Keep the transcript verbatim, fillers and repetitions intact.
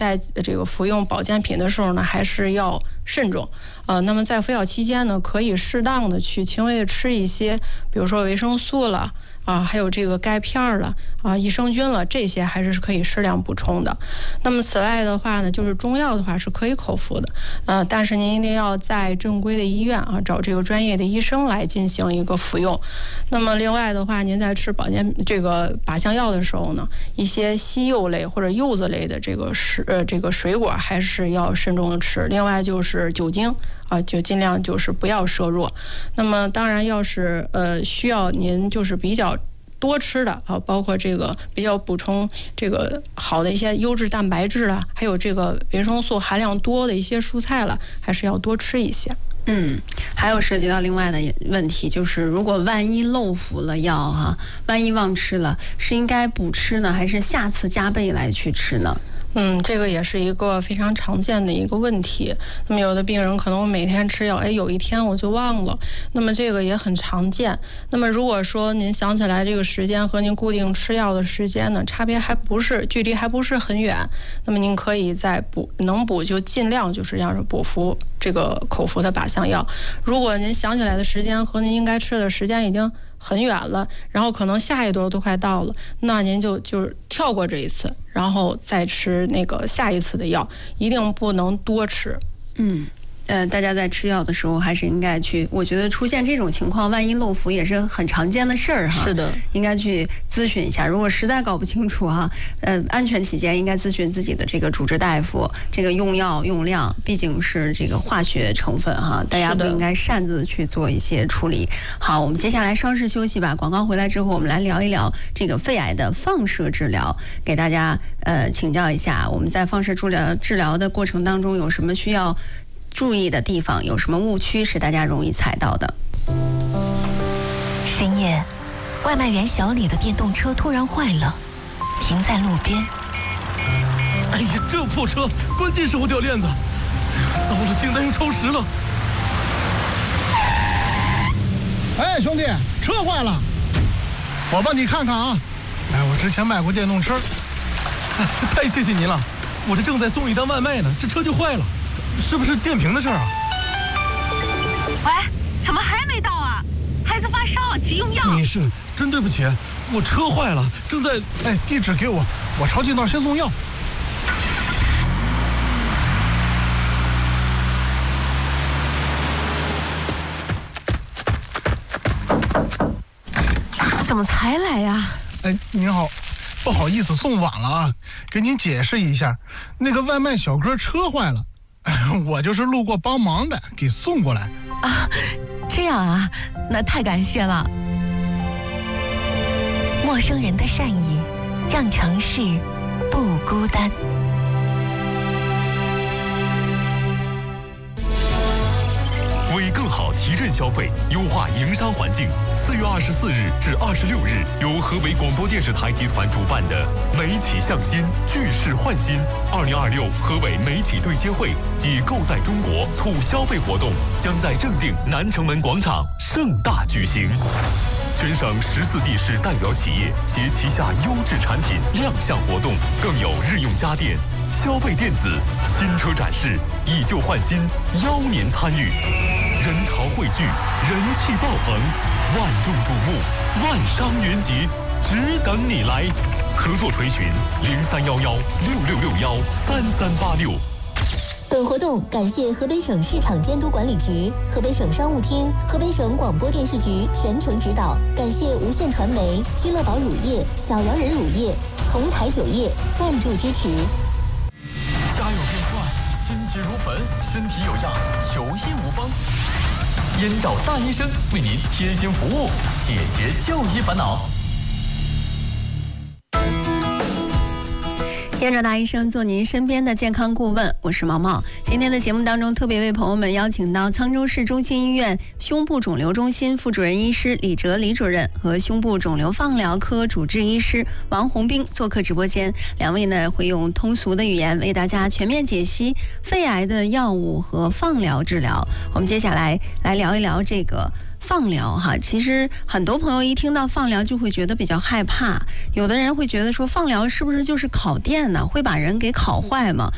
在这个服用保健品的时候呢，还是要慎重。呃，那么在服药期间呢，可以适当的去轻微的吃一些，比如说维生素了。啊，还有这个钙片了啊，益生菌了，这些还是可以适量补充的。那么此外的话呢，就是中药的话是可以口服的，呃，但是您一定要在正规的医院啊找这个专业的医生来进行一个服用。那么另外的话，您在吃保健这个靶向药的时候呢，一些西柚类或者柚子类的这个食呃这个水果还是要慎重的吃。另外就是酒精。啊，就尽量就是不要摄入。那么当然，要是呃需要您就是比较多吃的啊，包括这个比较补充这个好的一些优质蛋白质了，还有这个维生素含量多的一些蔬菜了，还是要多吃一些。 嗯，还有涉及到另外的问题，就是如果万一漏服了药哈、啊，万一忘吃了，是应该补吃呢，还是下次加倍来去吃呢？ 嗯，这个也是一个非常常见的一个问题。那么有的病人可能我每天吃药，哎，有一天我就忘了，那么这个也很常见。那么如果说您想起来这个时间和您固定吃药的时间呢，差别还不是距离还不是很远，那么您可以再补，能补就尽量就是要是补服这个口服的靶向药。如果您想起来的时间和您应该吃的时间已经很远了，然后可能下一轮都快到了，那您就就是跳过这一次，然后再吃那个下一次的药，一定不能多吃。 嗯。呃，大家在吃药的时候还是应该去，我觉得出现这种情况，万一漏服也是很常见的事儿哈。 是的， 应该去咨询一下。如果实在搞不清楚哈，呃，安全起见，应该咨询自己的这个主治大夫。这个用药用量毕竟是这个化学成分哈，大家不应该擅自去做一些处理。好，我们接下来稍事休息吧。广告回来之后，我们来聊一聊这个肺癌的放射治疗，给大家呃请教一下，我们在放射治疗治疗的过程当中有什么需要注意的地方，有什么误区是大家容易踩到的？ 深夜，外卖员小李的电动车突然坏了，停在路边。 哎呀，这破车，关键时候掉链子，糟了，订单又超时了。 哎，兄弟，车坏了，我帮你看看啊。哎，我之前卖过电动车。 太谢谢您了，我这正在送一单外卖呢，这车就坏了。是不是电瓶的事儿啊？ 喂，怎么还没到啊？孩子发烧，急用药。 你是真对不起，我车坏了，正在…… 哎，地址给我，我抄近道先送药。 怎么才来呀？ 哎，您好，不好意思送晚了啊，给您解释一下，那个外卖小哥车坏了。我就是路过帮忙的，给送过来啊。这样啊，那太感谢了。陌生人的善意，让城市不孤单。 为更好提振消费，优化营商环境，四月二十四日至二十六日，由河北广播电视台集团主办的“美企向新，聚势焕新”二零二六河北美企对接会暨购在中国促消费活动将在正定南城门广场盛大举行。全省十四地市代表企业携旗下优质产品亮相活动，更有日用家电、消费电子、新车展示，以旧换新，邀您参与。人潮汇聚，人气爆棚，万众瞩目，万商云集，只等你来。合作垂询零三幺幺六六六幺三三八六。 本活动感谢河北省市场监督管理局、河北省商务厅、河北省广播电视局全程指导，感谢无线传媒、俱乐宝乳业、小洋人乳业、同台酒业赞助支持。 家有变幻，心急如焚，身体有恙，求医无方。燕赵大医生为您贴心服务，解决就医烦恼。 燕赵大医生做您身边的健康顾问，我是毛毛。今天的节目当中，特别为朋友们邀请到沧州市中心医院胸部肿瘤中心副主任医师李哲李主任和胸部肿瘤放疗科主治医师王红兵做客直播间。两位呢会用通俗的语言为大家全面解析肺癌的药物和放疗治疗。我们接下来来聊一聊这个放疗哈，其实很多朋友一听到放疗就会觉得比较害怕，有的人会觉得说放疗是不是就是烤电呢？会把人给烤坏吗？